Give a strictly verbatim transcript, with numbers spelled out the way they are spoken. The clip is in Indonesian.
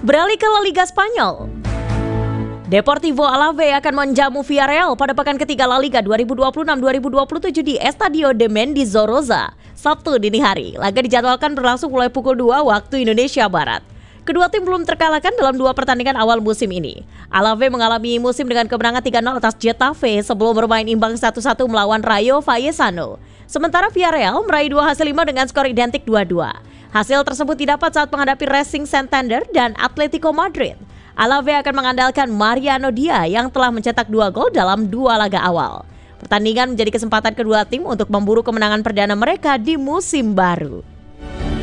Beralih ke La Liga Spanyol. Deportivo Alavés akan menjamu Villarreal pada pekan ketiga La Liga dua ribu dua puluh enam dua ribu dua puluh tujuh di Estadio de Mendizorroza, Sabtu dini hari. Laga dijadwalkan berlangsung mulai pukul dua waktu Indonesia Barat. Kedua tim belum terkalahkan dalam dua pertandingan awal musim ini. Alavés mengalami musim dengan kemenangan tiga nol atas Getafe sebelum bermain imbang satu satu melawan Rayo Vallecano. Sementara Villarreal meraih dua hasil lima dengan skor identik dua dua. Hasil tersebut didapat saat menghadapi Racing Santander dan Atletico Madrid. Alavés akan mengandalkan Mariano Dia yang telah mencetak dua gol dalam dua laga awal. Pertandingan menjadi kesempatan kedua tim untuk memburu kemenangan perdana mereka di musim baru.